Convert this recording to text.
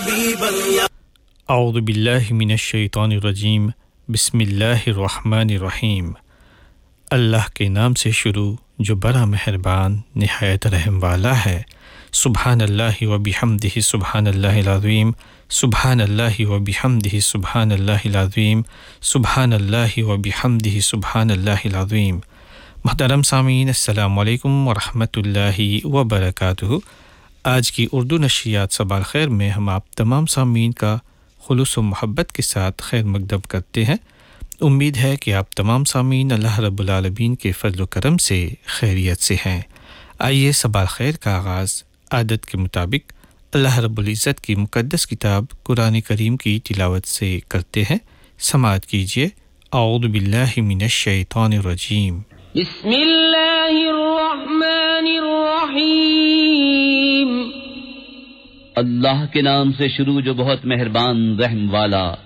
اعوذ باللہ من الشیطان الرجیم بسم اللہ الرحمن الرحیم اللہ کے نام سے شروع جو بڑا مہربان نہایت رحم والا ہے سبحان اللہ و بحمدہ سبحان اللہ العظیم سبحان اللہ و بحمدہ سبحان اللہ العظیم سبحان اللہ و بحمدہ سبحان اللہ العظیم۔ محترم سامعین السلام علیکم ورحمۃ اللہ وبرکاتہ۔ آج کی اردو نشریات صباح الخیر میں ہم آپ تمام سامعین کا خلوص و محبت کے ساتھ خیر مقدم کرتے ہیں۔ امید ہے کہ آپ تمام سامعین اللہ رب العالمین کے فضل و کرم سے خیریت سے ہیں۔ آئیے صباح الخیر کا آغاز عادت کے مطابق اللہ رب العزت کی مقدس کتاب قرآن کریم کی تلاوت سے کرتے ہیں۔ سماعت کیجیے۔ اعوذ باللہ من الشیطان الرجیم۔ بسم اللہ الرحمن الرحیم۔ اللہ کے نام سے شروع جو بہت مہربان رحم والا۔